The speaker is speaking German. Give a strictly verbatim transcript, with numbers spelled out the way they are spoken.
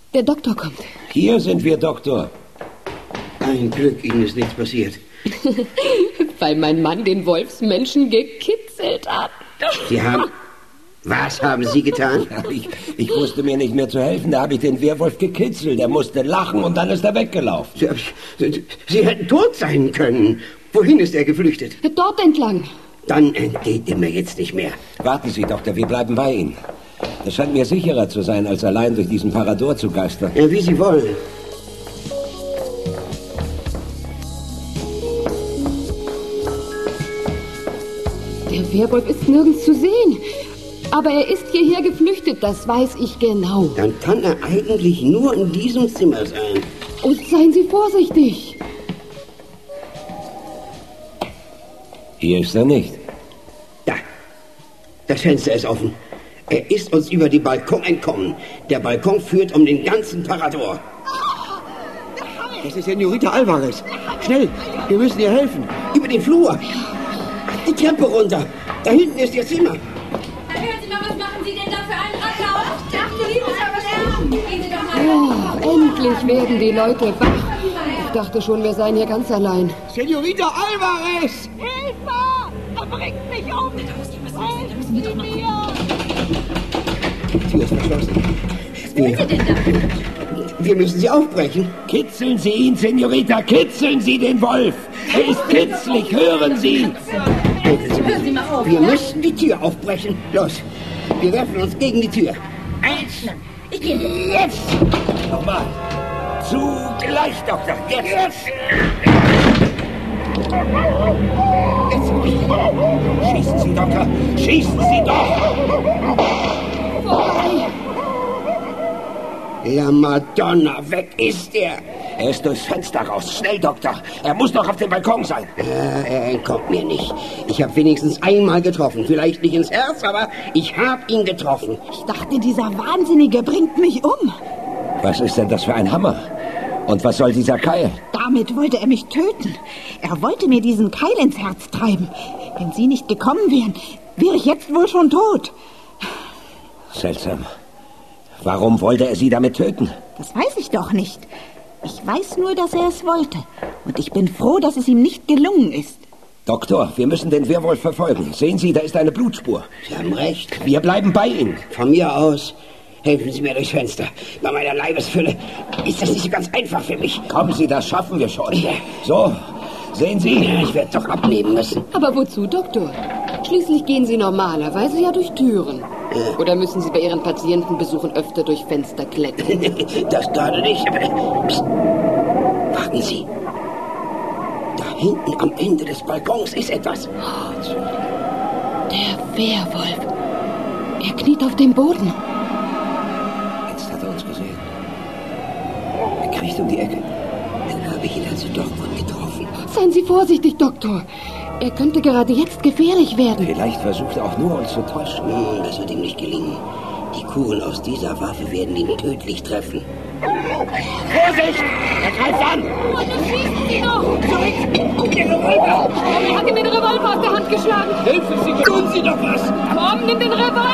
Der Doktor kommt. Hier sind wir, Doktor. Ein Glück, Ihnen ist nichts passiert. Weil mein Mann den Wolfsmenschen gekitzelt hat. Sie haben... Was haben Sie getan? Ja, ich, ich wusste mir nicht mehr zu helfen. Da habe ich den Werwolf gekitzelt. Er musste lachen und dann ist er weggelaufen. Sie, Sie, Sie hätten tot sein können. Wohin ist er geflüchtet? Dort entlang. Dann entgeht er mir jetzt nicht mehr. Warten Sie, Doktor, wir bleiben bei Ihnen. Es scheint mir sicherer zu sein, als allein durch diesen Parador zu geistern. Ja, wie Sie wollen. Der Werwolf ist nirgends zu sehen. Aber er ist hierher geflüchtet, das weiß ich genau. Dann kann er eigentlich nur in diesem Zimmer sein. Und seien Sie vorsichtig. Hier ist er nicht. Da. Das Fenster ist offen. Er ist uns über den Balkon entkommen. Der Balkon führt um den ganzen Parador. Das ist Senorita Alvarez. Schnell, wir müssen ihr helfen. Über den Flur. Die Treppe runter. Da hinten ist ihr Zimmer. Hören Sie mal, was machen Sie denn da für einen Radlauf? Ich dachte, Sie müssen aber lernen. Gehen Sie doch mal. Oh, endlich werden die Leute wach. Ich dachte schon, wir seien hier ganz allein. Senorita Alvarez! Hilfe! Er bringt mich um! Helfen Sie mir! Die Tür ist verschlossen. Was wollen Sie denn da? Wir müssen sie aufbrechen. Kitzeln Sie ihn, Senorita, kitzeln Sie den Wolf. Er ist kitzlig, hören Sie. Helfen Sie Hören Sie mir. mal auf, Wir ja? müssen die Tür aufbrechen. Los, wir werfen uns gegen die Tür. Eins, Ich gehe. jetzt! Nochmal. Zugleich, Doktor. Jetzt. Jetzt. Jetzt. Schießen Sie, Doktor. Schießen Sie doch. Vorbei. La Madonna, weg ist er! Er ist durchs Fenster raus. Schnell, Doktor. Er muss noch auf dem Balkon sein. Äh, er entkommt mir nicht. Ich habe wenigstens einmal getroffen. Vielleicht nicht ins Herz, aber ich habe ihn getroffen. Ich dachte, dieser Wahnsinnige bringt mich um. Was ist denn das für ein Hammer? Und was soll dieser Keil? Damit wollte er mich töten. Er wollte mir diesen Keil ins Herz treiben. Wenn Sie nicht gekommen wären, wäre ich jetzt wohl schon tot. Seltsam. Warum wollte er Sie damit töten? Das weiß ich doch nicht. Ich weiß nur, dass er es wollte. Und ich bin froh, dass es ihm nicht gelungen ist. Doktor, wir müssen den Werwolf verfolgen. Sehen Sie, da ist eine Blutspur. Sie haben recht. Wir bleiben bei Ihnen. Von mir aus helfen Sie mir durchs Fenster. Bei meiner Leibesfülle ist das nicht so ganz einfach für mich. Kommen Sie, das schaffen wir schon. So, sehen Sie? Ich werde doch abnehmen müssen. Aber wozu, Doktor? Schließlich gehen Sie normalerweise ja durch Türen. Oder müssen Sie bei Ihren Patientenbesuchen öfter durch Fenster klettern? Das gerade nicht. Aber pst, warten Sie. Da hinten am Ende des Balkons ist etwas. Der Werwolf. Er kniet auf dem Boden. Jetzt hat er uns gesehen. Er kriecht um die Ecke. Dann habe ich ihn also doch gut getroffen. Seien Sie vorsichtig, Doktor. Er könnte gerade jetzt gefährlich werden. Vielleicht versucht er auch nur, uns zu täuschen. Hm, das wird ihm nicht gelingen. Die Kugeln aus dieser Waffe werden ihn tödlich treffen. Vorsicht! Er greift an! Und nun schießen Sie doch! Zurück! Der Revolver! Er hat ihm den Revolver aus der Hand geschlagen. Hilfe, Sie tun Sie doch was! Komm, nimm den Revolver!